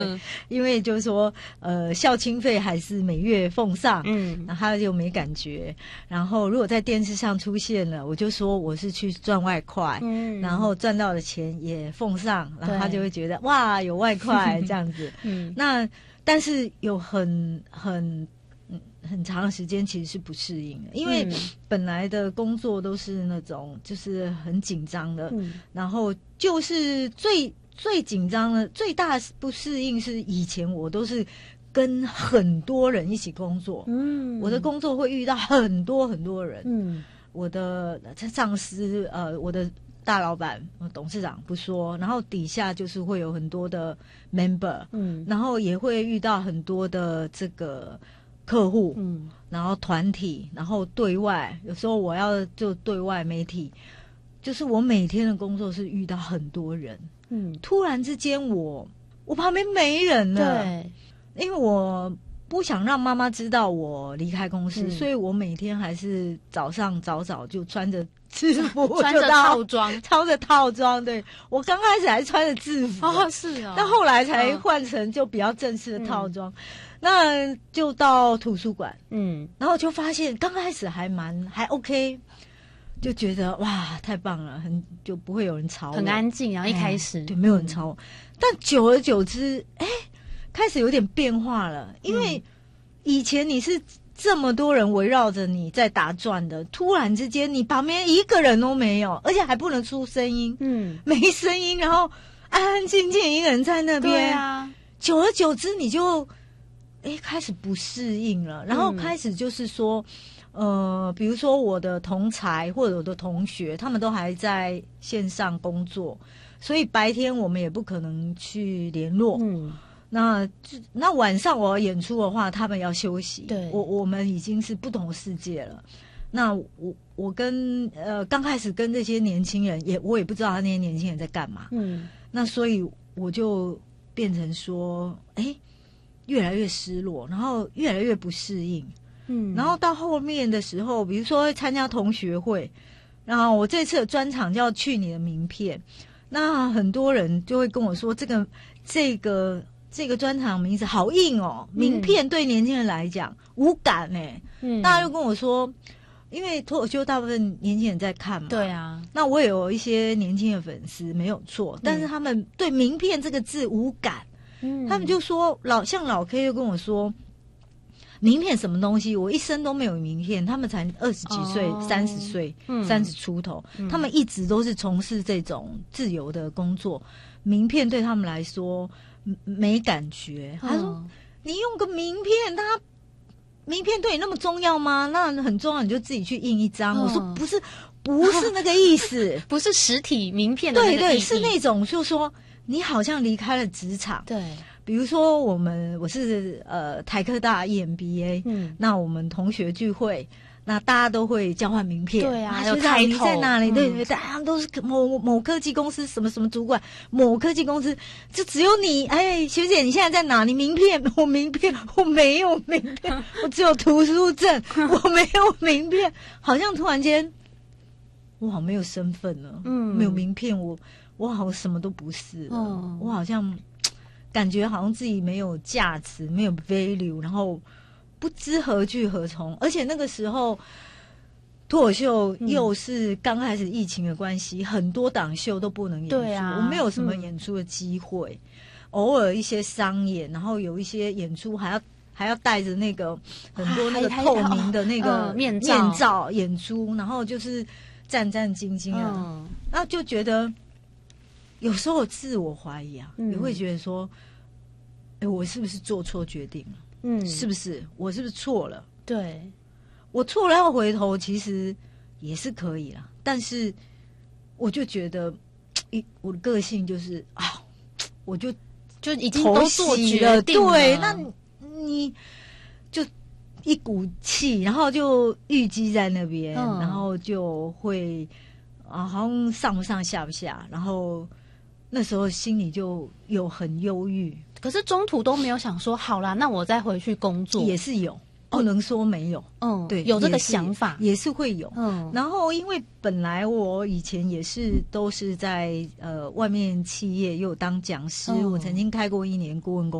因为就是说校庆费还是每月奉上，然后他就没感觉。然后如果在电视上出现了，我就说我是去赚外快，然后赚到的钱也奉上，然后他就会觉得哇有外快这样子。那但是有很长的时间其实是不适应的，因为本来的工作都是那种就是很紧张的，然后就是最紧张的最大不适应是以前我都是跟很多人一起工作，我的工作会遇到很多人，我的上司我的大老板董事长不说，然后底下就是会有很多的 member，然后也会遇到很多的这个客户，然后团体，然后对外，有时候我要就对外媒体，就是我每天的工作是遇到很多人，突然之间我旁边没人了，对，因为我不想让妈妈知道我离开公司，所以我每天还是早上早就穿着制服， 穿着套装， 穿着套装。对，我刚开始还穿着制服， 是哦， 但后来才换成就比较正式的套装。那就到图书馆，然后就发现刚开始还 OK， 就觉得哇太棒了，就不会有人吵我， 很安静。然后一开始对没有人吵我，但久而久之，开始有点变化了，因为以前你是这么多人围绕着你在打转的，突然之间你旁边一个人都没有，而且还不能出声音，没声音，然后安安静静一个人在那边，对啊，久而久之你就开始不适应了，然后开始就是说比如说我的同才或者我的同学，他们都还在线上工作，所以白天我们也不可能去联络，那晚上我要演出的话，他们要休息，对，我们已经是不同世界了。那我跟刚开始跟这些年轻人我也不知道他那些年轻人在干嘛，那所以我就变成说越来越失落，然后越来越不适应，然后到后面的时候，比如说参加同学会，然后我这次的专场叫去你的名片，那很多人就会跟我说这个专场名字好硬哦，名片对年轻人来讲无感大家就跟我说，因为脱口秀大部分年轻人在看嘛，对啊，那我也有一些年轻的粉丝没有错，但是他们对名片这个字无感，他们就说像老 K 就跟我说，名片什么东西，我一生都没有名片，他们才20几岁30岁30出头，他们一直都是从事这种自由的工作，名片对他们来说没感觉。他说你用个名片，名片对你那么重要吗？那很重要，你就自己去印一张。我说不是那个意思， 不是实体名片的那个意义， 对，是那种就是说你好像离开了职场，对。比如说我是台科大 EMBA，那我们同学聚会，那大家都会交换名片，对啊，还有抬头在那里，对，大家都是某科技公司什么什么主管，某科技公司，就只有你，学姐你现在在哪？你名片，我没有名片，我只有图书证，我没有名片，好像突然间我好没有身份了，没有名片，我好像什么都不是了，我好像感觉好像自己没有价值，没有 value， 然后不知何去何从。而且那个时候脱口秀又是刚开始疫情的关系，很多档秀都不能演出，对啊，我没有什么演出的机会，偶尔一些商演，然后有一些演出还要带着那个很多那个透明的那个面罩演出，然后就是战战兢兢的，然后就觉得有时候自我怀疑啊，也会觉得说，我是不是做错决定了？是不是我是不是错了？对，我错了要回头，其实也是可以啦。但是我就觉得，我的个性就是我就已经都做决定了， 对，那你就一股气，然后就郁积在那边，然后就会好像上不上下不下，然后那时候心里就有很忧郁。 可是中途都没有想说好啦，那我再回去工作， 也是有， 不能说没有，对， 有这个想法也是会有。然后因为本来我以前也是都是在外面企业又当讲师，我曾经开过1年顾问公